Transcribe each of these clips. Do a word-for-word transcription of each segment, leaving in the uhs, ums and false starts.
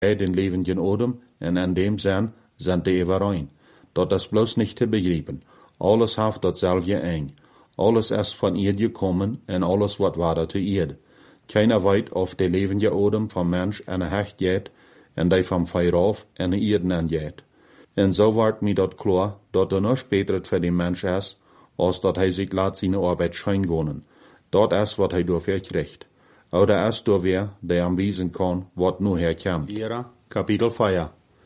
den levenden Odem, en in dem Sinn sind die Everein. Dat is bloß nicht te begrijpen. Alles heeft datzelfde eng. Alles is van Eerd gekommen, en alles wat wader te Eerd. Keiner weet of de levende Odem van mens en hecht jet, en die van Feirauf en Eerden en jet. En zo wordt mij dat klaar, dat er nog beter voor die mens is, als dat hij zich laat zijn arbeid schijngonen. Dat is wat hij door verkrijgt. Oder is door weer, die aanwijzen kan, wat nu herkomt. Kapitel vier.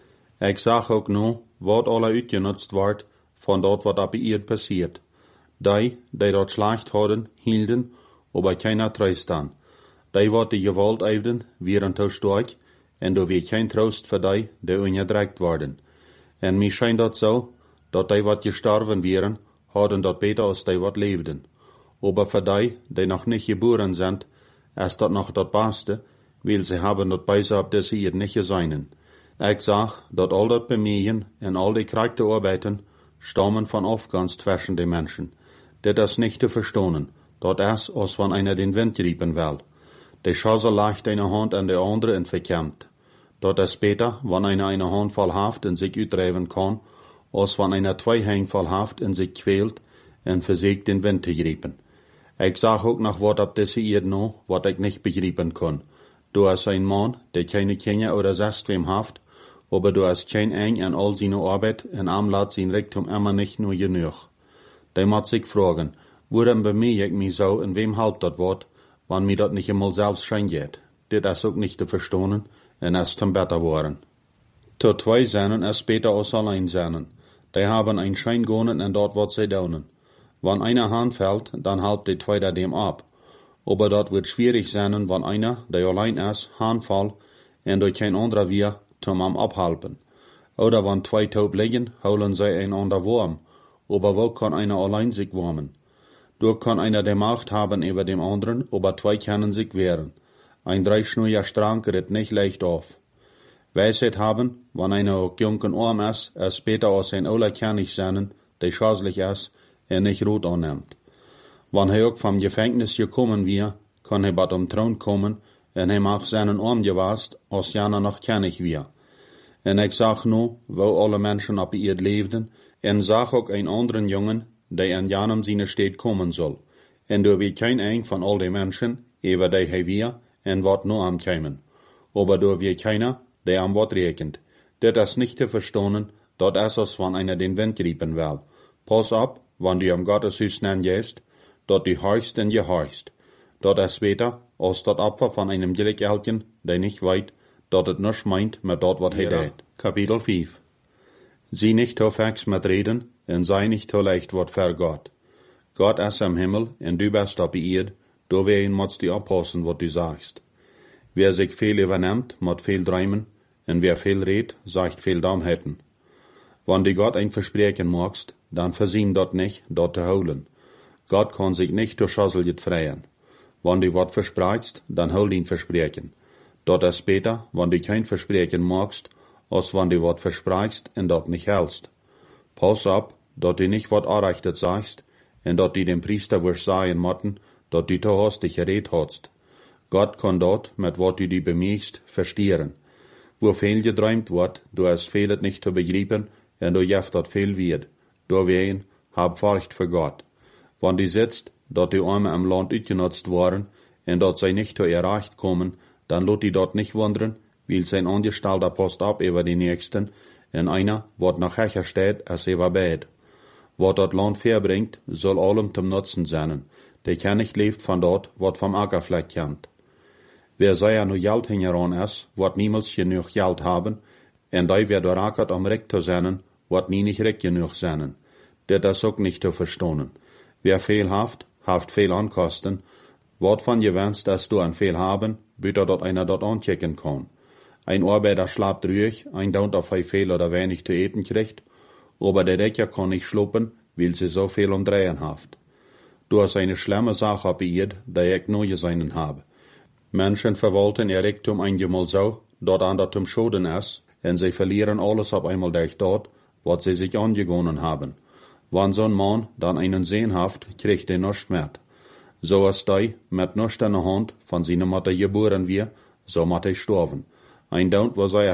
Ik zag ook nu, wat alle uitgenutzt wordt, van dat wat op Eerd passiert. Die, die dat slecht hadden, hielden, aber keiner treust dan. Die wat die gewalt eifden, wären te stark, en door weer geen troost voor die, die ongedrukt worden. En mij schijnt dat zo, dat die wat gestorven wären, hadden dat beter als die wat leefden. Aber voor die, die nog niet geboren zijn, is dat nog dat beste, weil ze hebben dat bijzonder op deze Eerd niet gezien. Ik zag dat al dat bemühen en al die krachte arbeiten stammen van afgangs zwischen de mensen. Dit is niet te verstonen. Dat is als van einer den Wind riepen wil. De Schosse legt eine Hand an de andere en verkämmt. Dat is beter, wann einer eine Hand voll Haft in sich uitdrijven kan, als wann einer zwei Hände voll Haft in sich quält en versägt den Wind te griepen. Ik zag ook nog wat op deze Eerd no, wat ik niet begrijpen kon. Du is ein Mann, der keine Kinder oder sonst wem haft, aber du hast kein eng an all seine Arbeit en am laat sein Rektum immer nicht nur genug. Der moet sich fragen, worum bemühe ich mich so en wem halbt dat wat, wann mir dat nicht einmal selbst schein geht. Dit is ook nicht zu verstonen en is zum beter worden. Tot zwei seinen is beter als allein seinen. Die haben ein Schein gonen en dort wat sie daunen. Wann einer Hand fällt, dann halbt die zweite dem ab. Aber dat wird schwierig sein, wann einer, der allein ist, Hand fall en durch kein anderer wir zum am abhalten. Oder wann zwei taub liegen, holen sie einander warm. Aber wo kann einer allein sich warmen? Dort kann einer die Macht haben über dem anderen, aber zwei können sich wehren. Ein dreischnuriger Strang ritt nicht leicht auf. Weisheit haben, wann einer auch jung und arm ist, es später als ein Ola König sein, der schadlich ist, er nicht Rot annimmt. Wann er auch vom Gefängnis gekommen wir, kann er bald um Thron kommen, en hij mag seinen Arm gewast, als jana noch König wir. En ik zag nu, wo alle Menschen op Eerd leefden, en zag ook een anderen jongen, die in janem seine Steed kommen soll. En door wie kein een van al die Menschen, ever die hij wir, en wat nu am kämen. Aber door wie keiner, der am wat rekent. Dit is nicht te verstonen, dat is als wann einer den Wind riepen will. Pass op, wann du am Gotteshuis nen gehst, dat du horchst en gehorchst. Dat is beter, als dat Opfer van einem Gilligeltjen, die nicht weet, dat het nisch meint met dat wat hij deed. Kapitel vijf. Zie nicht te vex met reden, en sei nicht te leicht wat ver Gott. Gott is am Himmel, en du bist op Eerd, do wen mots die oppassen wat du sagst. Wer sich viel übernimmt, mot viel träumen, en wer viel redt, sagt viel Dummheiten. Wann du Gott ein Versprechen magst, dann versiem dat nicht, dat te holen. Gott kann sich nicht durch Schosseljet freien. Wann du wat versprichst, dann hol ihn Versprechen. Dat is beter, wann du kein Versprechen magst, als wann du wat versprichst en dat nicht hältst. Pass op, dat du nicht wat Arrechtet sagst, en dat du dem Priester wirst sagen motten, dat du te hastig geredet hast. Gott kann dat, met wat du die bemühst, verstehen. Wo viel geträumt wordt, du hast vielet nicht zu begreipen, en du jeft dat viel wird. Du wehen, hab Furcht für Gott. Wann du sitzt, dat die Arme am Land uitgenutzt waren, en dat zij nicht zu erreicht kommen, dann lot die dort nicht wundern, weil sein Angestellter passt ab über die Nächsten, en einer, wat nach Hecher steht, als er bet. Wat dat Land verbringt, soll allem zum Nutzen sein. Der kann nicht lebt von dort, wat vom Ackerfleck kommt. Wer sei ja nur Geld hingeran ist, wat niemals genug Geld haben, en die wer door ackert om recht zu sein, wat nie nicht recht genug sein. Dit is ook nicht zu verstonen. Wer viel haft, haft viel ankosten. Wat van je wenst, dass du an viel haben, büter dat einer dort anchecken kann. Ein Arbeiter schlapt ruhig, ein daunt auf hij viel oder wenig zu eten kriegt, aber der Decker kann nicht schluppen, weil sie so viel umdrehen haft. Du hast eine schlimme Sache abgehört, die ich neu gesehen habe. Menschen verwalten ihr Rektum einmal so, dort an dat zum Schoden ist, und sie verlieren alles auf einmal durch dort, was sie sich angegonnen haben. Wann so ein Mann dann einen Sehen haft, kriegt er nichts mehr. So ist die, mit nichts in der Hand, von seiner Mutter geboren wir, so muss er sterben. Ein Don't was